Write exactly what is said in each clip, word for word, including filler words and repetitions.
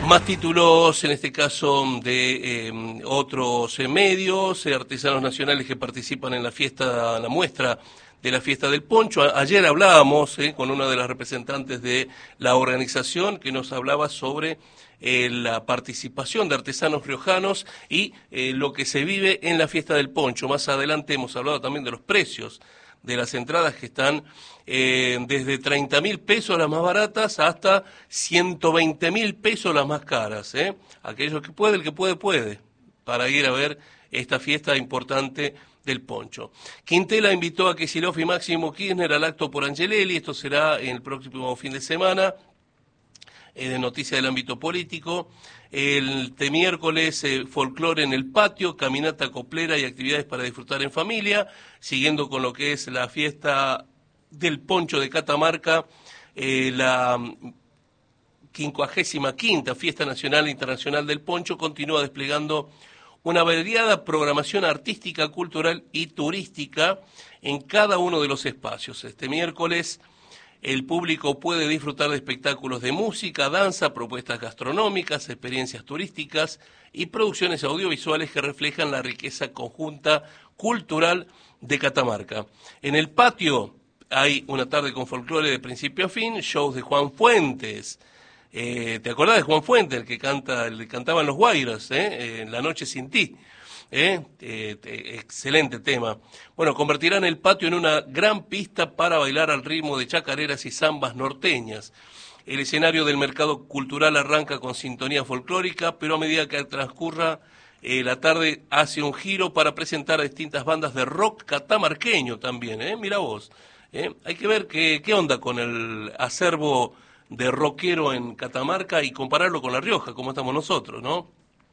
Más títulos, en este caso de eh, otros eh, medios, eh, artesanos nacionales que participan en la fiesta, la muestra de la fiesta del poncho. A ayer hablábamos eh, con una de las representantes de la organización que nos hablaba sobre eh, la participación de artesanos riojanos y eh, lo que se vive en la fiesta del poncho. Más adelante hemos hablado también de los precios de las entradas que están eh, desde treinta mil pesos las más baratas hasta ciento veinte mil pesos las más caras. ¿eh? Aquellos que puede, el que puede, puede, para ir a ver esta fiesta importante del poncho. Quintela invitó a Kicillof y Máximo Kirchner al acto por Angelelli, esto será en el próximo fin de semana. Eh, de noticias del ámbito político. El de miércoles, eh, folclore en el patio, caminata coplera y actividades para disfrutar en familia, siguiendo con lo que es la fiesta del poncho de Catamarca, eh, la quincuagésima quinta Fiesta Nacional e Internacional del Poncho continúa desplegando una variada programación artística, cultural y turística en cada uno de los espacios. Este miércoles el público puede disfrutar de espectáculos de música, danza, propuestas gastronómicas, experiencias turísticas y producciones audiovisuales que reflejan la riqueza conjunta cultural de Catamarca. En el patio hay una tarde con folclore de principio a fin, shows de Juan Fuentes. Eh, ¿Te acordás de Juan Fuentes, el que canta, el que cantaba en Los Guairos, eh? En La Noche Sin Ti? ¿Eh? Eh, eh, excelente tema. Bueno, convertirán el patio en una gran pista para bailar al ritmo de chacareras y zambas norteñas. El escenario del mercado cultural arranca con sintonía folclórica, pero a medida que transcurra eh, la tarde hace un giro para presentar a distintas bandas de rock catamarqueño también. ¿eh? Mira vos, ¿eh? hay que ver qué, qué onda con el acervo de rockero en Catamarca y compararlo con La Rioja, como estamos nosotros, ¿no?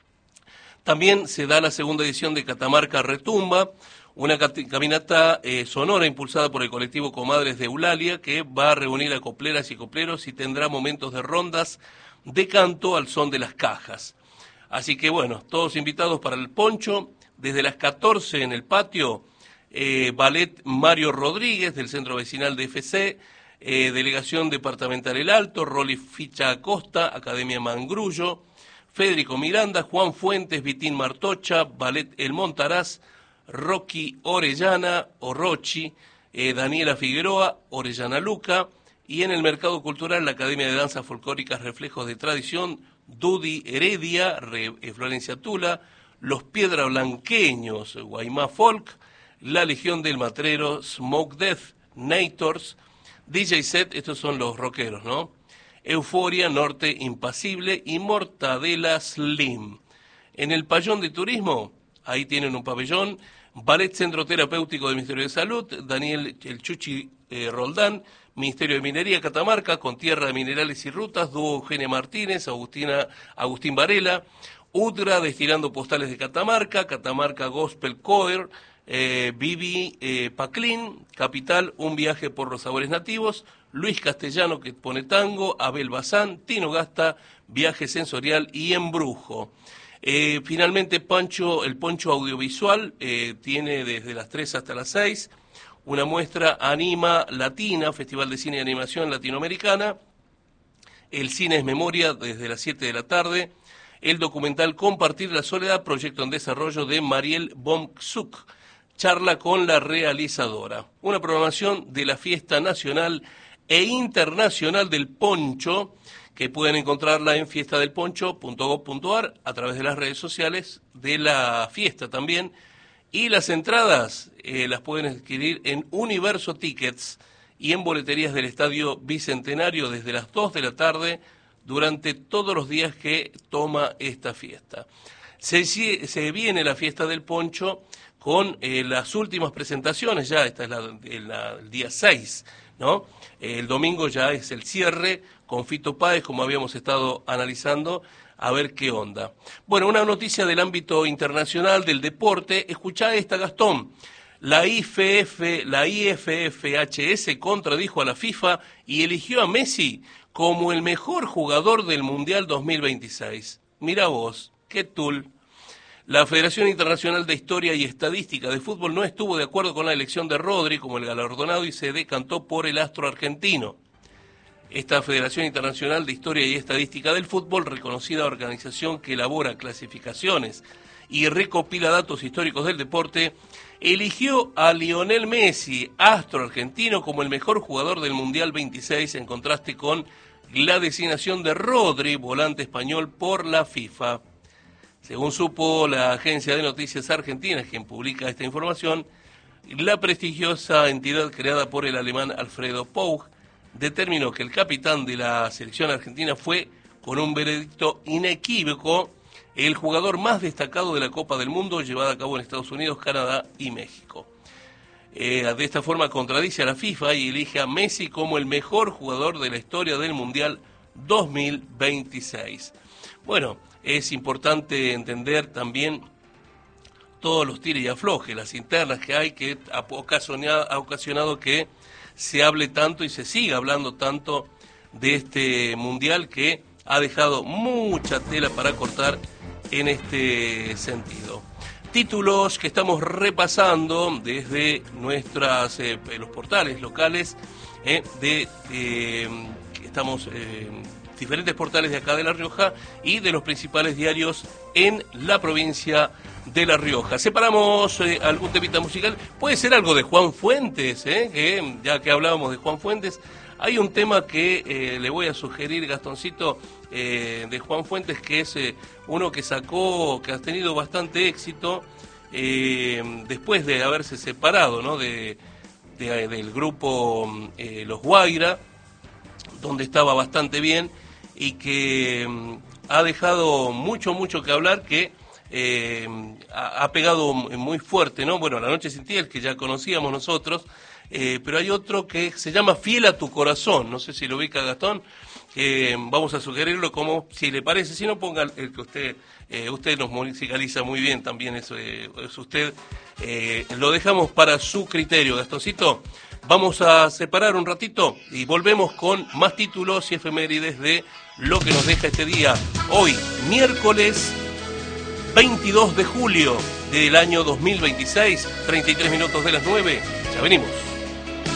También se da la segunda edición de Catamarca Retumba, una caminata eh, sonora impulsada por el colectivo Comadres de Eulalia, que va a reunir a copleras y copleros y tendrá momentos de rondas de canto al son de las cajas. Así que bueno, todos invitados para el poncho, desde las catorce en el patio, eh, Ballet Mario Rodríguez del Centro Vecinal de F C, eh, Delegación Departamental El Alto, Roli Ficha Acosta, Academia Mangrullo, Federico Miranda, Juan Fuentes, Vitín Martocha, Ballet El Montaraz, Rocky Orellana, o Rochi, eh, Daniela Figueroa, Orellana Luca, y en el Mercado Cultural la Academia de Danzas Folclóricas Reflejos de Tradición, Dudi Heredia, Re, eh, Florencia Tula, Los Piedra Blanqueños, Guaymá Folk, La Legión del Matrero, Smoke Death, Nators, D J Set, estos son los rockeros, ¿no? Euforia, Norte Impasible y Mortadela Slim. En el pabellón de turismo, ahí tienen un pabellón, Ballet Centro Terapéutico del Ministerio de Salud, Daniel El Chuchi eh, Roldán, Ministerio de Minería Catamarca, con Tierra de Minerales y Rutas, Dúo Eugenia Martínez, Agustina, Agustín Varela, UDRA Destilando Postales de Catamarca, Catamarca Gospel Choir, eh, Vivi eh, Paclín, Capital, Un Viaje por los Sabores Nativos, Luis Castellano que pone tango, Abel Bazán, Tino Gasta, Viaje Sensorial y Embrujo. Eh, finalmente Pancho, el Poncho Audiovisual eh, tiene desde las tres hasta las seis una muestra Anima Latina, Festival de Cine y Animación Latinoamericana, el Cine es Memoria desde las siete de la tarde, el documental Compartir la Soledad, proyecto en desarrollo de Mariel Bomczuk, charla con la realizadora. Una programación de la Fiesta Nacional e Internacional del Poncho, que pueden encontrarla en fiesta del poncho punto gob punto ar a través de las redes sociales de la fiesta también. Y las entradas eh, las pueden adquirir en Universo Tickets y en boleterías del Estadio Bicentenario desde las dos de la tarde durante todos los días que toma esta fiesta. Se, se viene la fiesta del poncho con eh, las últimas presentaciones, ya esta es la, la, el día seis, ¿no? El domingo ya es el cierre con Fito Páez, como habíamos estado analizando, a ver qué onda. Bueno, una noticia del ámbito internacional del deporte. Escuchá esta, Gastón. La I F F, la I F F H S contradijo a la FIFA y eligió a Messi como el mejor jugador del Mundial dos mil veintiséis. Mira vos, qué tul. La Federación Internacional de Historia y Estadística de Fútbol no estuvo de acuerdo con la elección de Rodri como el galardonado y se decantó por el astro argentino. esta Federación Internacional de Historia y Estadística del Fútbol, reconocida organización que elabora clasificaciones y recopila datos históricos del deporte, eligió a Lionel Messi, astro argentino, como el mejor jugador del Mundial veintiséis, en contraste con la designación de Rodri, volante español, por la FIFA. Según supo la agencia de noticias argentina, quien publica esta información, la prestigiosa entidad creada por el alemán Alfredo Poug determinó que el capitán de la selección argentina fue, con un veredicto inequívoco, el jugador más destacado de la Copa del Mundo llevada a cabo en Estados Unidos, Canadá y México. Eh, de esta forma contradice a la FIFA y elige a Messi como el mejor jugador de la historia del Mundial dos mil veintiséis. Bueno, es importante entender también todos los tires y aflojes, las internas que hay, que ha ocasionado, ha ocasionado que se hable tanto y se siga hablando tanto de este Mundial, que ha dejado mucha tela para cortar en este sentido. Títulos que estamos repasando desde nuestras eh, los portales locales, eh, de eh, estamos eh, diferentes portales de acá de La Rioja y de los principales diarios en la provincia de La Rioja. Separamos eh, algún temita musical, puede ser algo de Juan Fuentes, eh, que ya que hablábamos de Juan Fuentes, hay un tema que eh, le voy a sugerir, Gastoncito, eh, de Juan Fuentes, que es eh, uno que sacó, que ha tenido bastante éxito eh, después de haberse separado, ¿no?, de, de, del grupo eh, Los Guaira, donde estaba bastante bien y que mm, ha dejado mucho, mucho que hablar, que eh, ha, ha pegado muy fuerte, ¿no? Bueno, La Noche Sin Ti, el que ya conocíamos nosotros, eh, pero hay otro que se llama Fiel a tu Corazón, no sé si lo ubica Gastón, eh, vamos a sugerirlo como, si le parece, si no ponga el que usted, eh, usted nos musicaliza muy bien también, eso eh, es usted, eh, lo dejamos para su criterio, Gastoncito. Vamos a separar un ratito y volvemos con más títulos y efemérides de lo que nos deja este día. Hoy, miércoles veintidós de julio del año dos mil veintiséis, treinta y tres minutos de las nueve. Ya venimos.